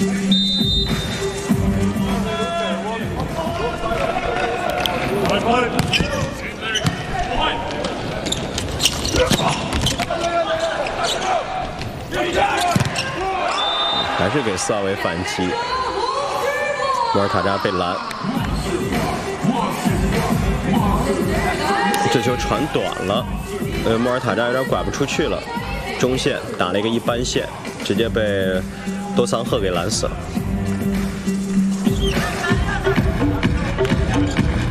还是给斯奥维反击，莫尔塔扎被拦，这球传短了，莫尔塔扎有点拐不出去了，中线打了一个一般线，直接被多桑赫给拦死了。